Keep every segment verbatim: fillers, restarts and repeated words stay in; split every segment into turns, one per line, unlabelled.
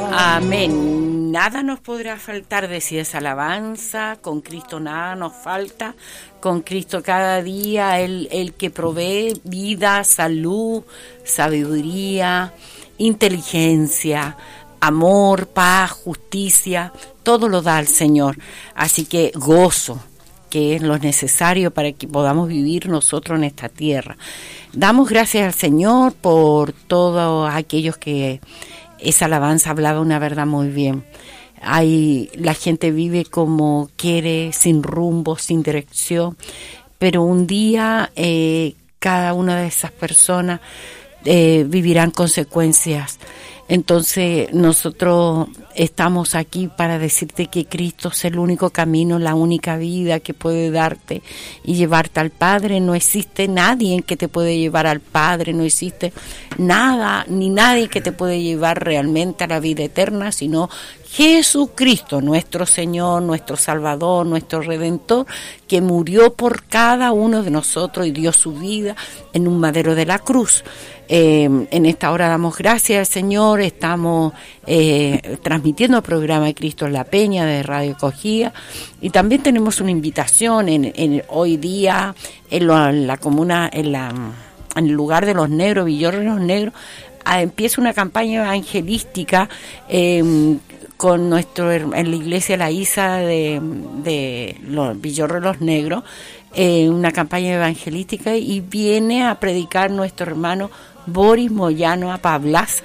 Amén. Nada nos podrá faltar, decía esa alabanza. Con Cristo nada nos falta. Con Cristo cada día, el, el que provee vida, salud, sabiduría, inteligencia, amor, paz, justicia, todo lo da el Señor. Así que gozo, que es lo necesario para que podamos vivir nosotros en esta tierra. Damos gracias al Señor por todos aquellos que esa alabanza hablaba una verdad muy bien. Hay, la gente vive como quiere, sin rumbo, sin dirección, pero un día eh, cada una de esas personas eh, vivirán consecuencias. Entonces nosotros estamos aquí para decirte que Cristo es el único camino, la única vida que puede darte y llevarte al Padre. No existe nadie que te puede llevar al Padre, no existe nada ni nadie que te puede llevar realmente a la vida eterna, sino Jesucristo, nuestro Señor, nuestro Salvador, nuestro Redentor, que murió por cada uno de nosotros y dio su vida en un madero de la cruz. Eh, en esta hora damos gracias al Señor, estamos eh, transmitiendo el programa de Cristo en la Peña de Radio Cogía, y también tenemos una invitación en, en hoy día en, lo, en la comuna, en, la, en el lugar de los negros, Villorro de los Negros, a, empieza una campaña evangelística eh, con nuestro en la iglesia La Isa de, de los Villorro de los Negros, eh, una campaña evangelística, y viene a predicar nuestro hermano Boris Moyano a Pablaza.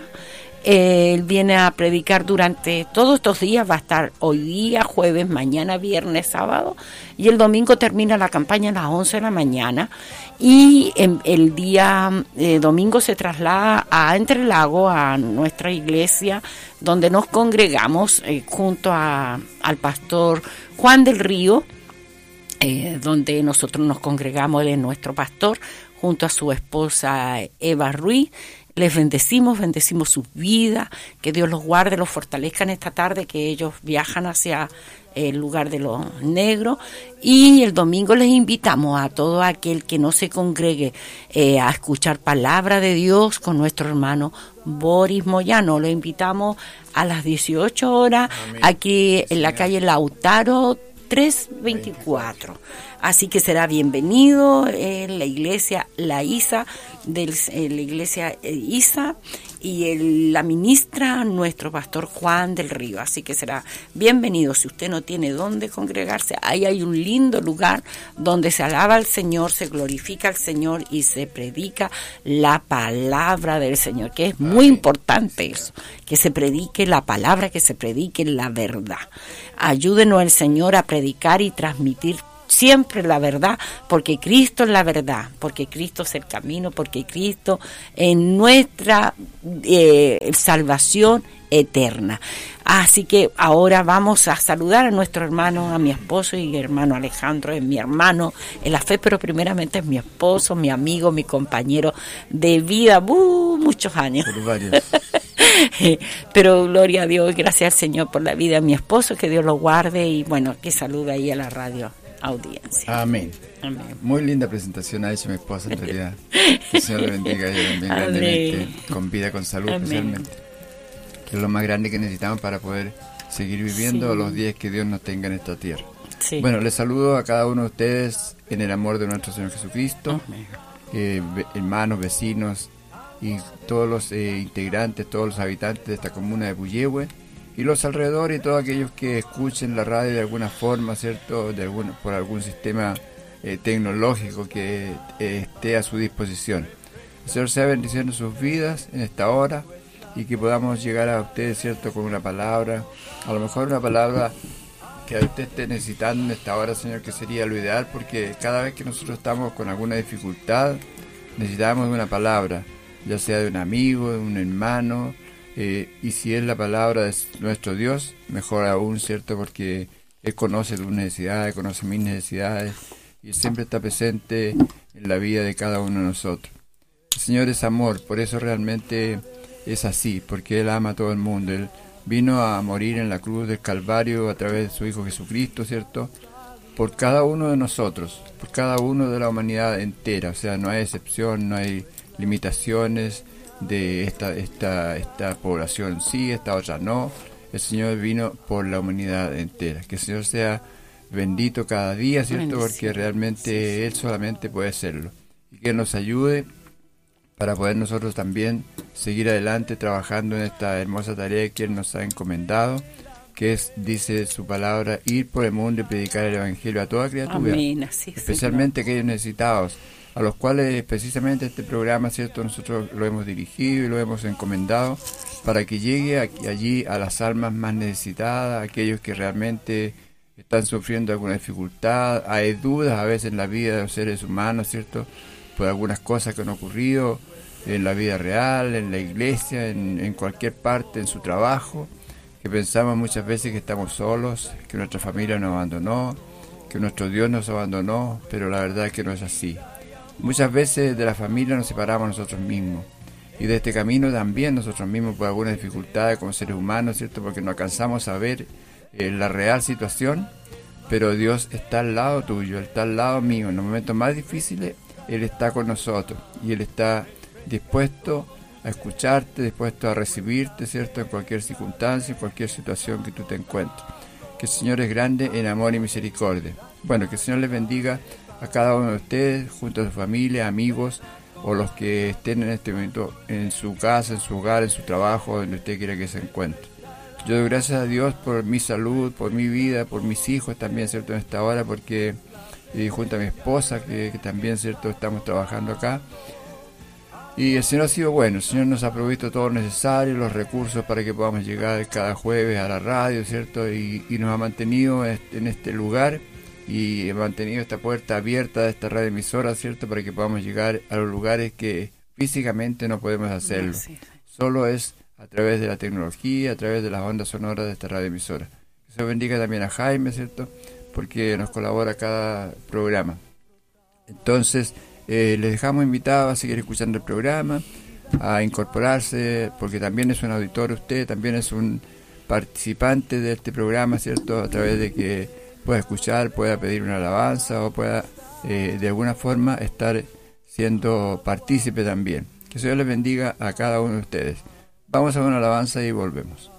Él viene a predicar durante todos estos días, va a estar hoy día, jueves, mañana, viernes, sábado, y el domingo termina la campaña a las once de la mañana, y en, el día eh, domingo se traslada a Entre Lagos, a nuestra iglesia, donde nos congregamos eh, junto a, al pastor Juan del Río, eh, donde nosotros nos congregamos, él es nuestro pastor, junto a su esposa Eva Ruiz. Les bendecimos, bendecimos sus vidas, que Dios los guarde, los fortalezca en esta tarde, que ellos viajan hacia el lugar de los negros. Y el domingo les invitamos a todo aquel que no se congregue eh, a escuchar palabra de Dios con nuestro hermano Boris Moyano. Lo invitamos a las dieciocho horas. Amén. Aquí en la calle Lautaro trescientos veinticuatro. Así que será bienvenido en la iglesia La Isa, de la iglesia Isa, y el, la ministra nuestro pastor Juan del Río. Así que será bienvenido. Si usted no tiene dónde congregarse, ahí hay un lindo lugar donde se alaba al Señor, se glorifica al Señor y se predica la palabra del Señor, que es muy importante eso, que se predique la palabra, que se predique la verdad. Ayúdenos el Señor a predicar y transmitir siempre la verdad, porque Cristo es la verdad, porque Cristo es el camino, porque Cristo es nuestra eh, salvación eterna. Así que ahora vamos a saludar a nuestro hermano, a mi esposo y hermano Alejandro, es mi hermano en la fe, pero primeramente es mi esposo, mi amigo, mi compañero de vida, uh, muchos años. Por varios. Pero gloria a Dios, gracias al Señor por la vida de mi esposo, que Dios lo guarde, y bueno, que saluda ahí a la radio audiencia.
Amén. Amén. Muy linda presentación ha hecho mi esposa, en realidad. Que el Señor le bendiga y le bendiga grandemente, con vida, con salud. Amén. Especialmente, que es lo más grande que necesitamos para poder seguir viviendo sí. los días que Dios nos tenga en esta tierra. Sí. Bueno, les saludo a cada uno de ustedes en el amor de nuestro Señor Jesucristo, eh, hermanos, vecinos y todos los eh, integrantes, todos los habitantes de esta comuna de Puyehue y los alrededores, y todos aquellos que escuchen la radio de alguna forma, ¿cierto? De alguna, por algún sistema eh, tecnológico que eh, esté a su disposición. El Señor sea bendiciendo sus vidas en esta hora, y que podamos llegar a ustedes, ¿cierto? Con una palabra, a lo mejor una palabra que usted esté necesitando en esta hora, Señor, que sería lo ideal, porque cada vez que nosotros estamos con alguna dificultad, necesitamos una palabra, ya sea de un amigo, de un hermano. Eh, y si es la palabra de nuestro Dios, mejor aún, ¿cierto? Porque Él conoce tus necesidades, conoce mis necesidades, y Él siempre está presente en la vida de cada uno de nosotros. El Señor es amor, por eso realmente es así, porque Él ama a todo el mundo. Él vino a morir en la cruz del Calvario a través de su Hijo Jesucristo, ¿cierto? Por cada uno de nosotros, por cada uno de la humanidad entera. O sea, no hay excepción, no hay limitaciones, de esta, esta, esta población sí, esta otra no. El Señor vino por la humanidad entera. Que el Señor sea bendito cada día, ¿cierto? Porque realmente Él solamente puede hacerlo. Y que nos ayude para poder nosotros también seguir adelante trabajando en esta hermosa tarea que Él nos ha encomendado, que es, dice su palabra, ir por el mundo y predicar el Evangelio a toda criatura.
Amén, así es,
especialmente Señor. Aquellos necesitados, a los cuales precisamente este programa, ¿cierto?, nosotros lo hemos dirigido y lo hemos encomendado para que llegue aquí, allí a las almas más necesitadas, aquellos que realmente están sufriendo alguna dificultad, hay dudas a veces en la vida de los seres humanos, ¿cierto?, por algunas cosas que han ocurrido en la vida real, en la iglesia, en, en cualquier parte, en su trabajo, que pensamos muchas veces que estamos solos, que nuestra familia nos abandonó, que nuestro Dios nos abandonó, pero la verdad es que no es así. Muchas veces de la familia nos separamos nosotros mismos, y de este camino también nosotros mismos por algunas dificultades como seres humanos, ¿cierto?, porque no alcanzamos a ver eh, la real situación, pero Dios está al lado tuyo, Él está al lado mío. En los momentos más difíciles Él está con nosotros y Él está dispuesto a escucharte, dispuesto a recibirte, ¿cierto?, en cualquier circunstancia, en cualquier situación que tú te encuentres. Que el Señor es grande en amor y misericordia. Bueno, que el Señor les bendiga a cada uno de ustedes, junto a su familia, amigos, o los que estén en este momento en su casa, en su hogar, en su trabajo, donde usted quiera que se encuentre. Yo doy gracias a Dios por mi salud, por mi vida, por mis hijos también, ¿cierto?, en esta hora, porque y junto a mi esposa, que, que también, ¿cierto?, estamos trabajando acá. Y el Señor ha sido bueno, el Señor nos ha provisto todo lo necesario, los recursos para que podamos llegar cada jueves a la radio, ¿cierto? Y, y nos ha mantenido en este lugar y ha mantenido esta puerta abierta de esta radio emisora, ¿cierto? Para que podamos llegar a los lugares que físicamente no podemos hacerlo. Sí, sí. Solo es a través de la tecnología, a través de las ondas sonoras de esta radio emisora. Que se bendiga también a Jaime, ¿cierto?, porque nos colabora cada programa. Entonces, eh, les dejamos invitados a seguir escuchando el programa, a incorporarse, porque también es un auditor usted, también es un participante de este programa, ¿cierto?, a través de que pueda escuchar, pueda pedir una alabanza o pueda eh, de alguna forma estar siendo partícipe también. Que Dios les bendiga a cada uno de ustedes. Vamos a una alabanza y volvemos.